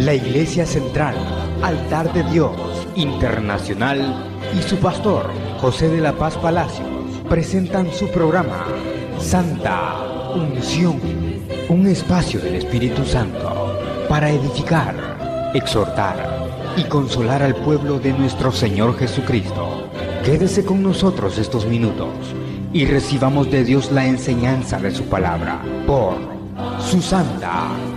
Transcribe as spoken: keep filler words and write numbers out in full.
La Iglesia Central, Altar de Dios Internacional y su pastor, José de la Paz Palacios, presentan su programa Santa Unción, un espacio del Espíritu Santo para edificar, exhortar y consolar al pueblo de nuestro Señor Jesucristo. Quédese con nosotros estos minutos y recibamos de Dios la enseñanza de su palabra por su santa